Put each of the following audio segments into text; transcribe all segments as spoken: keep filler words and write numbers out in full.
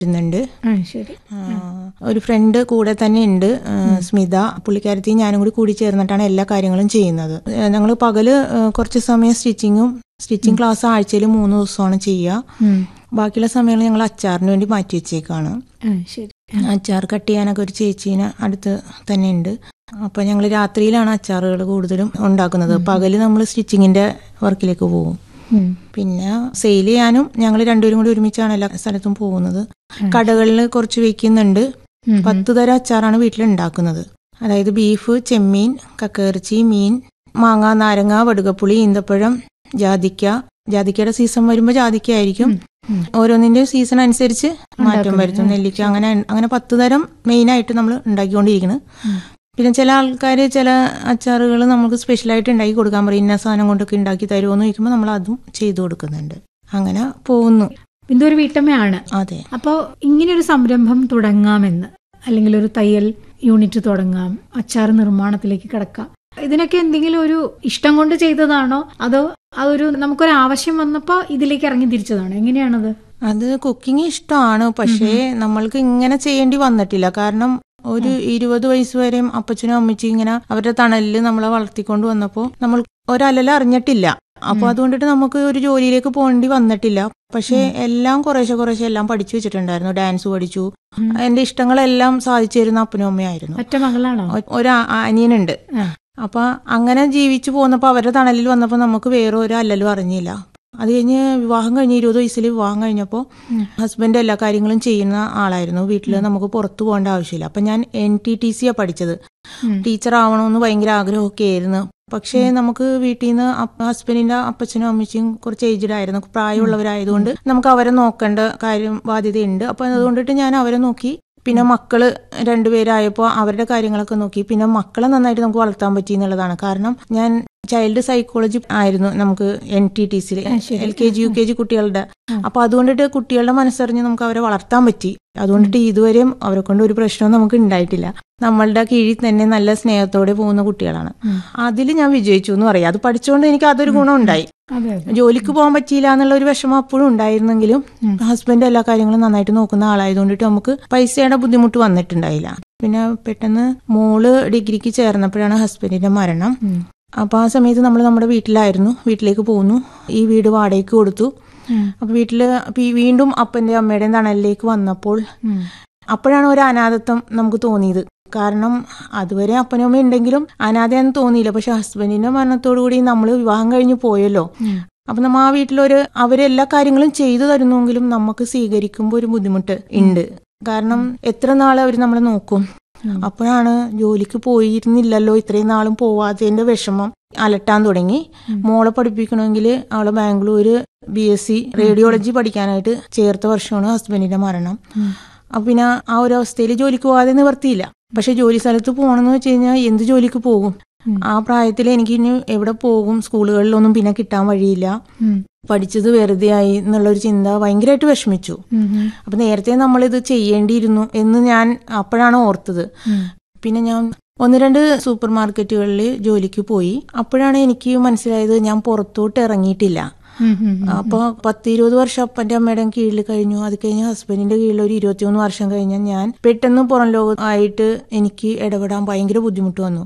ണ്ട്. ഒരു ഫ്രണ്ട് കൂടെ തന്നെ ഉണ്ട്, സ്മിത. പുള്ളിക്കാരത്തി ഞാനും കൂടി കൂടി ചേർന്നിട്ടാണ് എല്ലാ കാര്യങ്ങളും ചെയ്യുന്നത്. ഞങ്ങൾ പകല് കുറച്ച് സമയം സ്റ്റിച്ചിങ്ങും സ്റ്റിച്ചിങ് ക്ലാസ് ആഴ്ചയിൽ മൂന്ന് ദിവസമാണ് ചെയ്യുക. ബാക്കിയുള്ള സമയങ്ങൾ ഞങ്ങൾ അച്ചാറിന് വേണ്ടി മാറ്റി വെച്ചേക്കാണ്. അച്ചാർ കട്ട് ചെയ്യാനൊക്കെ ഒരു ചേച്ചീനെ അടുത്ത് തന്നെ ഉണ്ട്. അപ്പൊ ഞങ്ങൾ രാത്രിയിലാണ് അച്ചാറുകൾ കൂടുതലും ഉണ്ടാക്കുന്നത്. പകല് നമ്മൾ സ്റ്റിച്ചിങ്ങിന്റെ വർക്കിലേക്ക് പോകും. പിന്നെ സെയിൽ ചെയ്യാനും ഞങ്ങൾ രണ്ടുപേരും കൂടി ഒരുമിച്ചാണ് എല്ലാ സ്ഥലത്തും പോകുന്നത്. കടകളിൽ കുറച്ച് വെക്കുന്നുണ്ട്. പത്ത് തരം അച്ചാറാണ് വീട്ടിൽ ഉണ്ടാക്കുന്നത്. അതായത് ബീഫ്, ചെമ്മീൻ, കക്കയിറച്ചി, മീൻ, മാങ്ങ, നാരങ്ങ, വടുകപ്പുളി, ഈന്തപ്പഴം, ജാതിക്ക. ജാതിക്കയുടെ സീസൺ വരുമ്പോൾ ജാതിക്ക ആയിരിക്കും. ഓരോന്നിന്റെ സീസൺ അനുസരിച്ച് മാറ്റം വരുത്തും. നെല്ലിക്ക, അങ്ങനെ അങ്ങനെ പത്ത് തരം മെയിനായിട്ട് നമ്മൾ ഉണ്ടാക്കിക്കൊണ്ടിരിക്കുന്നത്. പിന്നെ ചില ആൾക്കാർ ചില അച്ചാറുകൾ നമുക്ക് സ്പെഷ്യലായിട്ട് ഉണ്ടാക്കി കൊടുക്കാൻ പറയും. ഇന്ന സാധനം കൊണ്ടൊക്കെ ഉണ്ടാക്കി തരുമോന്ന് ചോദിക്കുമ്പോൾ നമ്മൾ അതും ചെയ്തു കൊടുക്കുന്നുണ്ട്. അങ്ങനെ പോകുന്നു. ബിന്ദു ഒരു വീട്ടമ്മയാണ്. അതെ. അപ്പോൾ ഇങ്ങനെയൊരു സംരംഭം തുടങ്ങാമെന്ന്, അല്ലെങ്കിൽ ഒരു തയ്യൽ യൂണിറ്റ് തുടങ്ങാം, അച്ചാർ നിർമ്മാണത്തിലേക്ക് കിടക്കാം, ഇതിനൊക്കെ എന്തെങ്കിലും ഒരു ഇഷ്ടം കൊണ്ട് ചെയ്തതാണോ, അതോ അതൊരു നമുക്കൊരു ആവശ്യം വന്നപ്പോൾ ഇതിലേക്ക് ഇറങ്ങി തിരിച്ചതാണോ? എങ്ങനെയാണത്? അത് കുക്കിംഗ് ഇഷ്ടമാണ്, പക്ഷേ നമ്മൾക്ക് ഇങ്ങനെ ചെയ്യേണ്ടി വന്നിട്ടില്ല. കാരണം ഒരു ഇരുപത് വയസ്സ് വരെയും അപ്പച്ചനും അമ്മച്ചും ഇങ്ങനെ അവരുടെ തണലിൽ നമ്മളെ വളർത്തിക്കൊണ്ട് വന്നപ്പോൾ നമ്മൾ ഒരലല അറിഞ്ഞിട്ടില്ല. അപ്പൊ അതുകൊണ്ടിട്ട് നമുക്ക് ഒരു ജോലിയിലേക്ക് പോകേണ്ടി വന്നിട്ടില്ല. പക്ഷെ എല്ലാം കുറേശ്ശെ കുറേശ്ശെ എല്ലാം പഠിച്ചു വെച്ചിട്ടുണ്ടായിരുന്നു. ഡാൻസ് പഠിച്ചു. എന്റെ ഇഷ്ടങ്ങളെല്ലാം സാധിച്ചു തരുന്ന അപ്പനും അമ്മയായിരുന്നു. ഒറ്റ മകളാണോ? ഒരു അനിയനുണ്ട്. അപ്പൊ അങ്ങനെ ജീവിച്ചു പോന്നപ്പോ അവരുടെ തണലിൽ വന്നപ്പോ നമുക്ക് വേറെ ഒരു അല്ലലും അറിഞ്ഞില്ല. അത് കഴിഞ്ഞ് വിവാഹം കഴിഞ്ഞ് ഇരുപത് വയസ്സിൽ വിവാഹം കഴിഞ്ഞപ്പോൾ ഹസ്ബൻഡ് എല്ലാ കാര്യങ്ങളും ചെയ്യുന്ന ആളായിരുന്നു. വീട്ടിൽ നമുക്ക് പുറത്തു പോകേണ്ട ആവശ്യമില്ല. അപ്പൊ ഞാൻ എൻ ടി ടി സിയാ പഠിച്ചത്. ടീച്ചർ ആവണമെന്ന് ഭയങ്കര ആഗ്രഹമൊക്കെ ആയിരുന്നു. പക്ഷേ നമുക്ക് വീട്ടിൽ നിന്ന് ഹസ്ബൻഡിന്റെ അപ്പച്ചനും അമ്മച്ചും കുറച്ച് ഏജ്ഡ് ആയിരുന്നു, പ്രായമുള്ളവരായതുകൊണ്ട് നമുക്ക് അവരെ നോക്കേണ്ട കാര്യം ബാധ്യതയുണ്ട്. അപ്പൊ അതുകൊണ്ടിട്ട് ഞാൻ അവരെ നോക്കി. പിന്നെ മക്കള് രണ്ടുപേരായപ്പോൾ അവരുടെ കാര്യങ്ങളൊക്കെ നോക്കി. പിന്നെ മക്കളെ നന്നായിട്ട് നമുക്ക് വളർത്താൻ പറ്റി എന്നുള്ളതാണ്. കാരണം ഞാൻ ചൈൽഡ് സൈക്കോളജി ആയിരുന്നു നമുക്ക് എൻ ടി ടി സിയിൽ, L K G U K G കുട്ടികളുടെ. അപ്പൊ അതുകൊണ്ടിട്ട് കുട്ടികളുടെ മനസ്സറിഞ്ഞ് നമുക്ക് അവരെ വളർത്താൻ പറ്റി. അതുകൊണ്ടിട്ട് ഇതുവരെയും അവരെ കൊണ്ട് ഒരു പ്രശ്നവും നമുക്ക് ഉണ്ടായിട്ടില്ല. നമ്മളുടെ കീഴിൽ തന്നെ നല്ല സ്നേഹത്തോടെ പോകുന്ന കുട്ടികളാണ്. അതിൽ ഞാൻ വിജയിച്ചു എന്ന് പറയാം. അത് പഠിച്ചുകൊണ്ട് എനിക്ക് അതൊരു ഗുണം ഉണ്ടായി. ജോലിക്ക് പോകാൻ പറ്റിയില്ല എന്നുള്ള ഒരു വിഷമം അപ്പോഴും ഉണ്ടായിരുന്നെങ്കിലും ഹസ്ബൻഡ് എല്ലാ കാര്യങ്ങളും നന്നായിട്ട് നോക്കുന്ന ആളായതുകൊണ്ടിട്ട് നമുക്ക് പൈസയുടെ ബുദ്ധിമുട്ട് വന്നിട്ടുണ്ടായില്ല. പിന്നെ പെട്ടെന്ന് മോള് ഡിഗ്രിക്ക് ചേർന്നപ്പോഴാണ് ഹസ്ബൻഡിന്റെ മരണം. അപ്പൊ ആ സമയത്ത് നമ്മൾ നമ്മുടെ വീട്ടിലായിരുന്നു. വീട്ടിലേക്ക് പോന്നു. ഈ വീട് വാടകയ്ക്ക് കൊടുത്തു. അപ്പൊ വീട്ടില് വീണ്ടും അപ്പന്റെ അമ്മയുടെയും തണലിലേക്ക് വന്നപ്പോൾ അപ്പോഴാണ് ഒരു അനാഥത്വം നമുക്ക് തോന്നിയത്. കാരണം അതുവരെ അപ്പനും അമ്മ ഉണ്ടെങ്കിലും അനാഥയാന്ന് തോന്നിയില്ല. പക്ഷെ ഹസ്ബൻഡിന്റെ മരണത്തോടു കൂടി നമ്മൾ വിവാഹം കഴിഞ്ഞ് പോയല്ലോ. അപ്പൊ നമ്മ ആ വീട്ടിലൊരു അവരെല്ലാ കാര്യങ്ങളും ചെയ്തു തരുന്നെങ്കിലും നമുക്ക് സ്വീകരിക്കുമ്പോൾ ഒരു ബുദ്ധിമുട്ട് ഉണ്ട്. കാരണം എത്ര നാളെ അവർ നമ്മളെ നോക്കും. അപ്പോഴാണ് ജോലിക്ക് പോയിരുന്നില്ലല്ലോ ഇത്രയും നാളും പോവാത്തതിന്റെ വിഷമം അലട്ടാൻ തുടങ്ങി. മോളെ പഠിപ്പിക്കണമെങ്കിൽ അവളെ Bangalore B S C radiology പഠിക്കാനായിട്ട് ചേർത്ത വർഷമാണ് ഹസ്ബൻഡിന്റെ മരണം. അപ്പൊ പിന്നെ ആ ഒരു അവസ്ഥയിൽ ജോലിക്ക് പോകാതെ നിവർത്തിയില്ല. പക്ഷെ ജോലി സ്ഥലത്ത് പോകണമെന്ന് വെച്ച് കഴിഞ്ഞാൽ എന്ത് ജോലിക്ക് പോകും? ആ പ്രായത്തിൽ എനിക്ക് ഇനി എവിടെ പോകും? സ്കൂളുകളിലൊന്നും പിന്നെ കിട്ടാൻ വഴിയില്ല. പഠിച്ചത് വെറുതെ ആയി എന്നുള്ളൊരു ചിന്ത ഭയങ്കരമായിട്ട് വിഷമിച്ചു. അപ്പൊ നേരത്തെ നമ്മളിത് ചെയ്യേണ്ടിയിരുന്നു എന്ന് ഞാൻ അപ്പോഴാണ് ഓർത്തത്. പിന്നെ ഞാൻ ഒന്ന് രണ്ട് സൂപ്പർ മാർക്കറ്റുകളിൽ ജോലിക്ക് പോയി. അപ്പോഴാണ് എനിക്ക് മനസ്സിലായത് ഞാൻ പുറത്തോട്ട് ഇറങ്ങിയിട്ടില്ല. അപ്പൊ പത്ത് ഇരുപത് വർഷം അപ്പന്റെ അമ്മയുടെ കീഴിൽ കഴിഞ്ഞു. അത് കഴിഞ്ഞ് ഹസ്ബൻഡിന്റെ കീഴിൽ ഒരു ഇരുപത്തിമൂന്ന് വർഷം കഴിഞ്ഞ ഞാൻ പെട്ടെന്ന് പുറം ലോകമായിട്ട് എനിക്ക് ഇടപെടാൻ ഭയങ്കര ബുദ്ധിമുട്ട് വന്നു.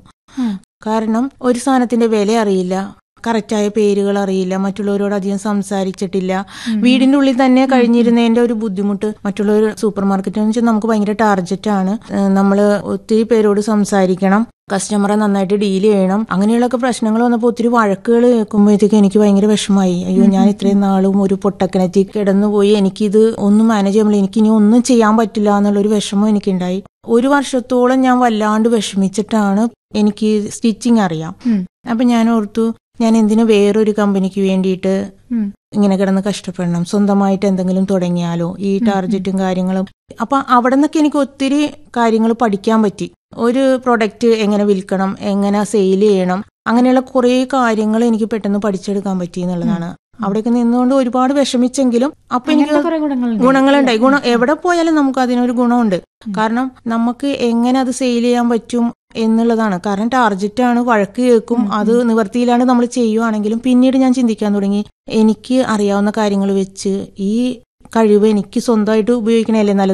കാരണം ഒരു സാധനത്തിന്റെ വില അറിയില്ല, കറക്റ്റായ പേരുകൾ അറിയില്ല, മറ്റുള്ളവരോട് അധികം സംസാരിച്ചിട്ടില്ല. വീടിന്റെ ഉള്ളിൽ തന്നെ കഴിഞ്ഞിരുന്നതിന്റെ ഒരു ബുദ്ധിമുട്ട്. മറ്റുള്ളവർ സൂപ്പർ മാർക്കറ്റ് എന്ന് വെച്ചാൽ നമുക്ക് ഭയങ്കര ടാർജറ്റ് ആണ്. നമ്മള് ഒത്തിരി പേരോട് സംസാരിക്കണം, കസ്റ്റമറെ നന്നായിട്ട് ഡീൽ ചെയ്യണം. അങ്ങനെയുള്ളൊക്കെ പ്രശ്നങ്ങൾ വന്നപ്പോൾ ഒത്തിരി വഴക്കുകൾ കേൾക്കുമ്പോഴത്തേക്ക് എനിക്ക് ഭയങ്കര വിഷമമായി. അയ്യോ, ഞാൻ ഇത്രയും നാളും ഒരു പൊട്ടക്കിണറ്റിൽ കിടന്നുപോയി, എനിക്കിത് ഒന്നും മാനേജ് ചെയ്യാൻ, എനിക്കിനി ഒന്നും ചെയ്യാൻ പറ്റില്ല എന്നുള്ളൊരു വിഷമം എനിക്കുണ്ടായി. ഒരു വർഷത്തോളം ഞാൻ വല്ലാണ്ട് വിഷമിച്ചിട്ടാണ് എനിക്ക് സ്റ്റിച്ചിങ് അറിയാം. അപ്പൊ ഞാൻ ഓർത്തു, ഞാൻ എന്തിനു വേറൊരു കമ്പനിക്ക് വേണ്ടിയിട്ട് ഇങ്ങനെ കിടന്ന് കഷ്ടപ്പെടണം, സ്വന്തമായിട്ട് എന്തെങ്കിലും തുടങ്ങിയാലോ, ഈ ടാർജറ്റും കാര്യങ്ങളും. അപ്പൊ അവിടെ നിന്നൊക്കെ എനിക്ക് ഒത്തിരി കാര്യങ്ങൾ പഠിക്കാൻ പറ്റി. ഒരു പ്രൊഡക്റ്റ് എങ്ങനെ വിൽക്കണം, എങ്ങനെ സെയിൽ ചെയ്യണം, അങ്ങനെയുള്ള കുറെ കാര്യങ്ങൾ എനിക്ക് പെട്ടെന്ന് പഠിച്ചെടുക്കാൻ പറ്റി എന്നുള്ളതാണ്. അവിടേക്ക് നിന്നുകൊണ്ട് ഒരുപാട് വിഷമിച്ചെങ്കിലും അപ്പൊ എനിക്ക് ഗുണങ്ങളുണ്ടായി. ഗുണം എവിടെ പോയാലും നമുക്ക് അതിനൊരു ഗുണമുണ്ട്. കാരണം നമുക്ക് എങ്ങനെ അത് സെയിൽ ചെയ്യാൻ പറ്റും എന്നുള്ളതാണ്. കാരണം ടാർജറ്റാണ്, വഴക്ക് കേൾക്കും, അത് നിവർത്തിയിലാണ് നമ്മൾ ചെയ്യുവാണെങ്കിലും. പിന്നീട് ഞാൻ ചിന്തിക്കാൻ തുടങ്ങി, എനിക്ക് അറിയാവുന്ന കാര്യങ്ങൾ വെച്ച് ഈ കഴിവ് എനിക്ക് സ്വന്തമായിട്ട് ഉപയോഗിക്കണല്ലേ നല്ലത്.